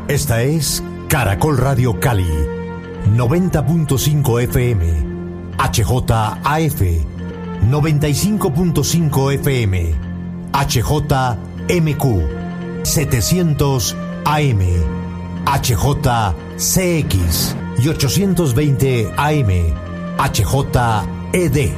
Esta es Caracol Radio Cali, 90.5 FM, HJAF, 95.5 FM, HJMQ, 700 AM, HJCX y 820 AM, HJED.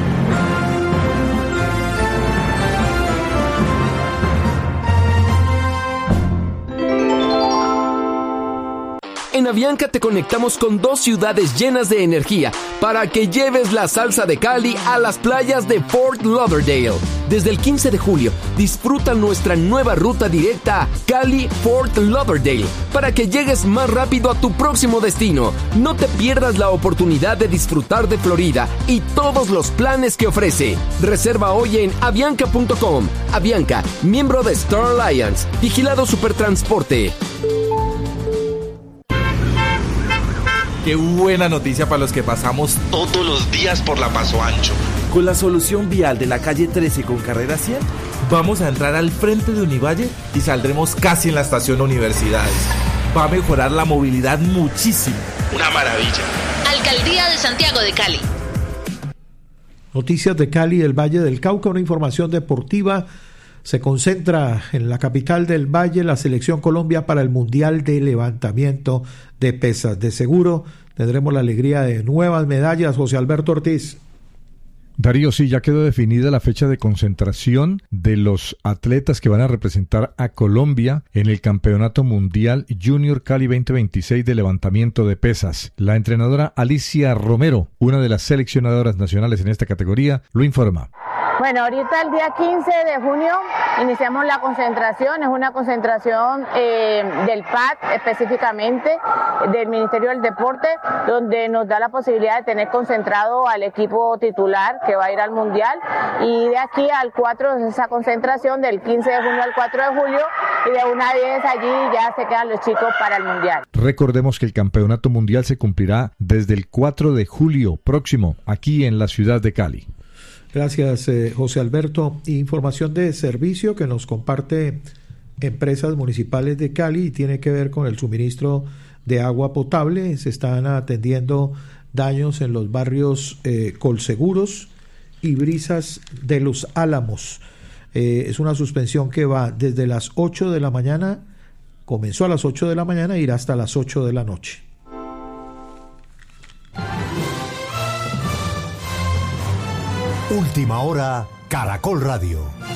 En Avianca te conectamos con 2 ciudades llenas de energía para que lleves la salsa de Cali a las playas de Fort Lauderdale. Desde el 15 de julio, disfruta nuestra nueva ruta directa Cali-Fort Lauderdale para que llegues más rápido a tu próximo destino. No te pierdas la oportunidad de disfrutar de Florida y todos los planes que ofrece. Reserva hoy en avianca.com. Avianca, miembro de Star Alliance, vigilado Supertransporte. Qué buena noticia para los que pasamos todos los días por la Paso Ancho. Con la solución vial de la calle 13 con carrera 100, vamos a entrar al frente de Univalle y saldremos casi en la estación Universidades. Va a mejorar la movilidad muchísimo. Una maravilla. Alcaldía de Santiago de Cali. Noticias de Cali, del Valle del Cauca, una información deportiva. Se concentra en la capital del Valle la selección Colombia para el Mundial de Levantamiento de Pesas. De seguro tendremos la alegría de nuevas medallas. José Alberto Ortiz. Darío, sí, ya quedó definida la fecha de concentración de los atletas que van a representar a Colombia en el Campeonato Mundial Junior Cali 2026 de levantamiento de pesas. La entrenadora Alicia Romero, una de las seleccionadoras nacionales en esta categoría, lo informa. Bueno, ahorita el día 15 de junio iniciamos la concentración, es una concentración del PAD específicamente, del Ministerio del Deporte, donde nos da la posibilidad de tener concentrado al equipo titular que va a ir al Mundial, y de aquí al 4 es esa concentración, del 15 de junio al 4 de julio, y de una vez allí ya se quedan los chicos para el Mundial. Recordemos que el Campeonato Mundial se cumplirá desde el 4 de julio próximo, aquí en la ciudad de Cali. Gracias, José Alberto. Información de servicio que nos comparte Empresas Municipales de Cali y tiene que ver con el suministro de agua potable. Se están atendiendo daños en los barrios Colseguros y Brisas de los Álamos. Es una suspensión que va desde las 8 de la mañana, comenzó a las 8 de la mañana e irá hasta las 8 de la noche. Última hora, Caracol Radio.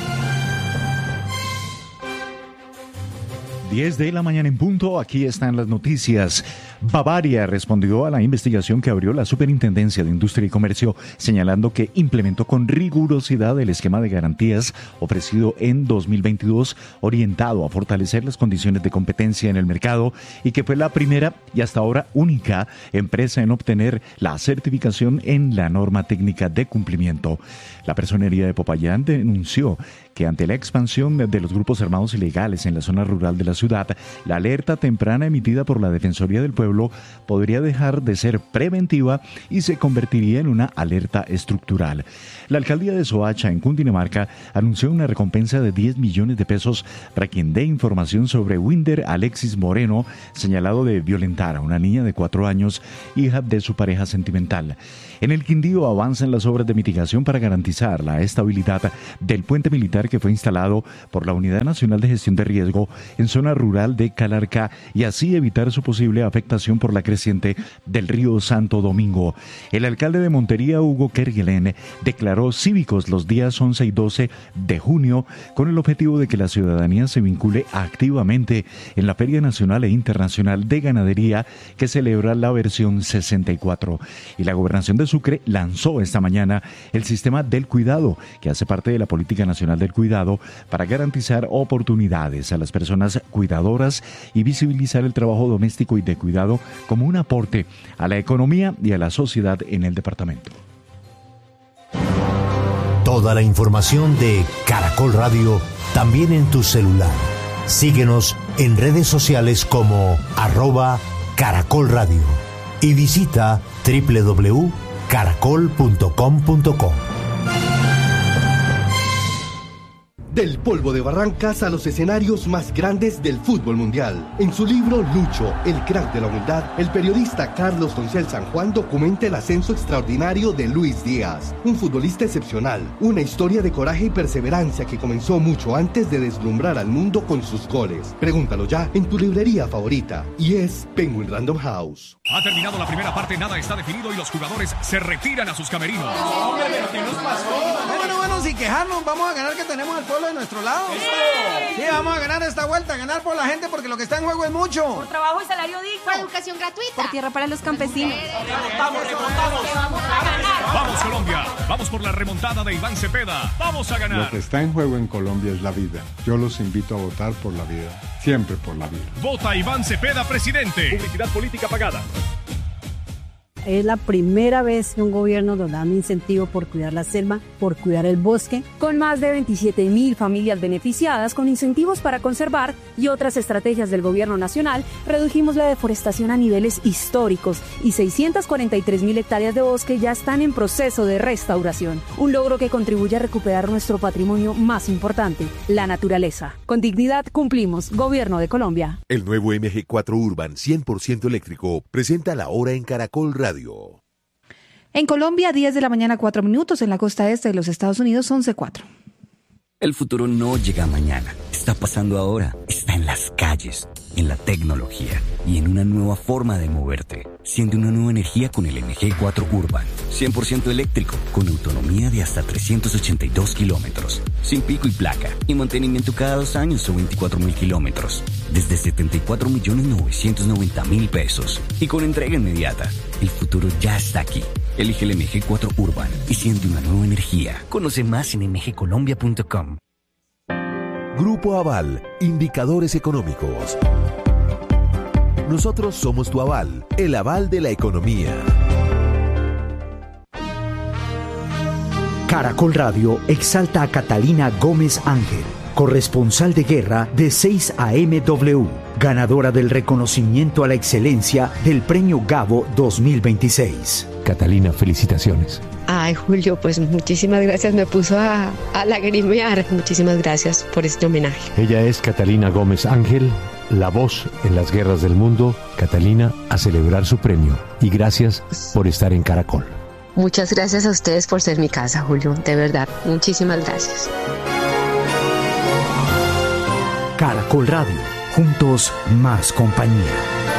10 de la mañana en punto, aquí están las noticias. Bavaria respondió a la investigación que abrió la Superintendencia de Industria y Comercio, señalando que implementó con rigurosidad el esquema de garantías ofrecido en 2022, orientado a fortalecer las condiciones de competencia en el mercado, y que fue la primera y hasta ahora única empresa en obtener la certificación en la norma técnica de cumplimiento. La Personería de Popayán denunció que ante la expansión de los grupos armados ilegales en la zona rural de la ciudad, la alerta temprana emitida por la Defensoría del Pueblo podría dejar de ser preventiva y se convertiría en una alerta estructural. La alcaldía de Soacha, en Cundinamarca, anunció una recompensa de 10 millones de pesos para quien dé información sobre Winder Alexis Moreno, señalado de violentar a una niña de 4 años, hija de su pareja sentimental. En el Quindío avanzan las obras de mitigación para garantizar la estabilidad del puente militar que fue instalado por la Unidad Nacional de Gestión de Riesgo en zona rural de Calarcá, y así evitar su posible afectación por la creciente del río Santo Domingo. El alcalde de Montería, Hugo Kerguelen, declaró cívicos los días 11 y 12 de junio con el objetivo de que la ciudadanía se vincule activamente en la Feria Nacional e Internacional de Ganadería, que celebra la versión 64. Y la Gobernación de Sucre lanzó esta mañana el Sistema del Cuidado, que hace parte de la Política Nacional del Cuidado, para garantizar oportunidades a las personas cuidadoras y visibilizar el trabajo doméstico y de cuidado como un aporte a la economía y a la sociedad en el departamento. Toda la información de Caracol Radio también en tu celular. Síguenos en redes sociales como @Caracol Radio y visita www.caracol.com.co. Del polvo de Barrancas a los escenarios más grandes del fútbol mundial. En su libro Lucho, el crack de la humildad, el periodista Carlos Doncel San Juan documenta el ascenso extraordinario de Luis Díaz, un futbolista excepcional, una historia de coraje y perseverancia que comenzó mucho antes de deslumbrar al mundo con sus goles. Pregúntalo ya en tu librería favorita, y es Penguin Random House. Ha terminado la primera parte, nada está definido y los jugadores se retiran a sus camerinos. No, hombre, pero ¿qué nos pasó? Bueno, sin quejarnos, vamos a ganar, que tenemos al pueblo de nuestro lado. Sí, vamos a ganar esta vuelta, ganar por la gente, porque lo que está en juego es mucho. Por trabajo y salario digno. Por educación gratuita. Por tierra para los campesinos. Remontamos. Vamos Colombia, vamos por la remontada de Iván Cepeda. Vamos a ganar. Lo que está en juego en Colombia es la vida. Yo los invito a votar por la vida. Siempre por la vida. Vota Iván Cepeda, presidente. Publicidad política pagada. Es la primera vez que un gobierno nos da un incentivo por cuidar la selva, por cuidar el bosque. Con más de 27.000 familias beneficiadas con incentivos para conservar y otras estrategias del gobierno nacional, redujimos la deforestación a niveles históricos y 643.000 hectáreas de bosque ya están en proceso de restauración. Un logro que contribuye a recuperar nuestro patrimonio más importante, la naturaleza. Con dignidad cumplimos. Gobierno de Colombia. El nuevo MG4 Urban 100% eléctrico presenta la hora en Caracol Radio. En Colombia, 10 de la mañana, 4 minutos. En la costa este de los Estados Unidos, 11:04. El futuro no llega mañana. Está pasando ahora. Está en las calles, en la tecnología y en una nueva forma de moverte. Siente una nueva energía con el MG4 Urban. 100% eléctrico, con autonomía de hasta 382 kilómetros. Sin pico y placa. Y mantenimiento cada 2 años o 24.000 kilómetros. Desde 74.990.000 pesos. Y con entrega inmediata. El futuro ya está aquí. Elige el MG4 Urban y siente una nueva energía. Conoce más en mgcolombia.com. Grupo Aval, indicadores económicos. Nosotros somos tu aval, el aval de la economía. Caracol Radio exalta a Catalina Gómez Ángel, corresponsal de guerra de 6AMW, ganadora del reconocimiento a la excelencia del Premio Gabo 2026. Catalina, felicitaciones. Ay, Julio, pues muchísimas gracias, me puso a lagrimear. Muchísimas gracias por este homenaje. Ella es Catalina Gómez Ángel, la voz en las guerras del mundo. Catalina, a celebrar su premio y gracias por estar en Caracol. Muchas gracias a ustedes por ser mi casa, Julio, de verdad, muchísimas gracias. Caracol Radio, juntos más compañía.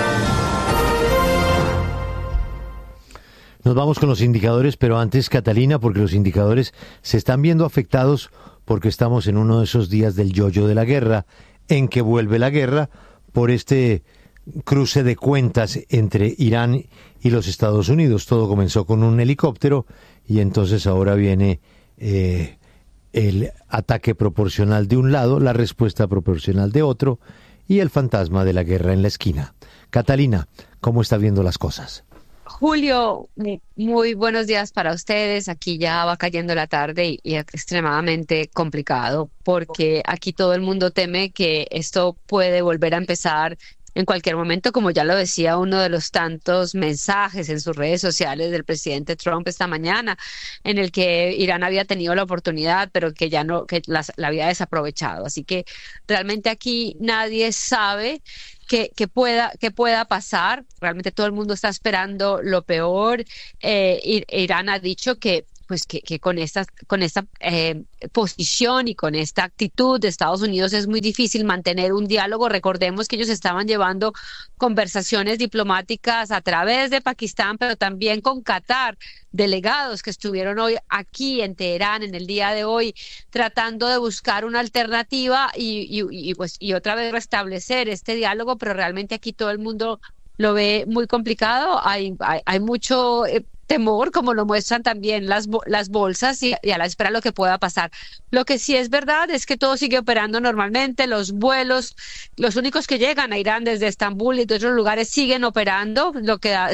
Nos vamos con los indicadores, pero antes, Catalina, porque los indicadores se están viendo afectados porque estamos en uno de esos días del yoyo de la guerra, en que vuelve la guerra por este cruce de cuentas entre Irán y los Estados Unidos. Todo comenzó con un helicóptero y entonces ahora viene el ataque proporcional de un lado, la respuesta proporcional de otro y el fantasma de la guerra en la esquina. Catalina, ¿cómo está viendo las cosas? Julio, muy buenos días para ustedes. Aquí ya va cayendo la tarde y extremadamente complicado porque aquí todo el mundo teme que esto puede volver a empezar en cualquier momento, como ya lo decía uno de los tantos mensajes en sus redes sociales del presidente Trump esta mañana, en el que Irán había tenido la oportunidad, pero que ya no, que la había desaprovechado. Así que realmente aquí nadie sabe que pueda pasar. Realmente todo el mundo está esperando lo peor. Irán ha dicho que con esta posición y con esta actitud de Estados Unidos es muy difícil mantener un diálogo. Recordemos que ellos estaban llevando conversaciones diplomáticas a través de Pakistán, pero también con Qatar, delegados que estuvieron hoy aquí en Teherán en el día de hoy, tratando de buscar una alternativa y otra vez restablecer este diálogo, pero realmente aquí todo el mundo lo ve muy complicado. Hay mucho temor, como lo muestran también las bolsas y a la espera de lo que pueda pasar. Lo que sí es verdad es que todo sigue operando normalmente, los vuelos, los únicos que llegan a Irán desde Estambul y de otros lugares siguen operando, lo que